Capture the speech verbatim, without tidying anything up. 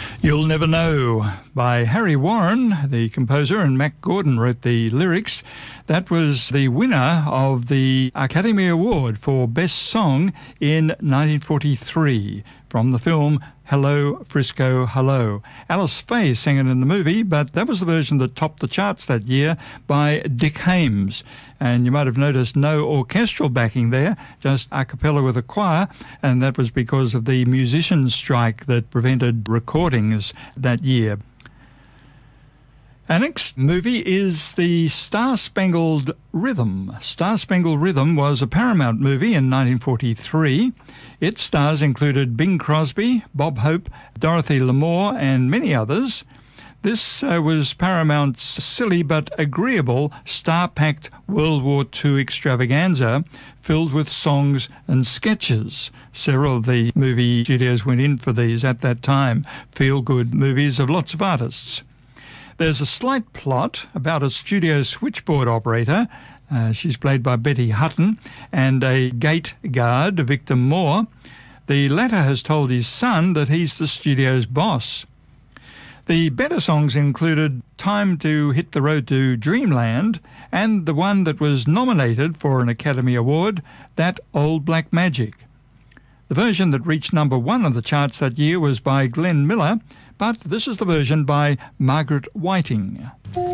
You'll Never Know by Harry Warren, the composer, and Mac Gordon wrote the lyrics. That was the winner of the Academy Award for Best Song in nineteen forty-three from the film Hello, Frisco, Hello. Alice Faye sang it in the movie, but that was the version that topped the charts that year by Dick Haymes. And you might have noticed no orchestral backing there, just a cappella with a choir, and that was because of the musicians' strike that prevented recordings that year. Our next movie is the Star-Spangled Rhythm. Star-Spangled Rhythm was a Paramount movie in nineteen forty-three. Its stars included Bing Crosby, Bob Hope, Dorothy Lamour, and many others. This uh, was Paramount's silly but agreeable star-packed World War Two extravaganza filled with songs and sketches. Several of the movie studios went in for these at that time, feel-good movies of lots of artists. There's a slight plot about a studio switchboard operator, uh, she's played by Betty Hutton, and a gate guard, Victor Moore. The latter has told his son that he's the studio's boss. The better songs included Time to Hit the Road to Dreamland and the one that was nominated for an Academy Award, That Old Black Magic. The version that reached number one on the charts that year was by Glenn Miller, but this is the version by Margaret Whiting.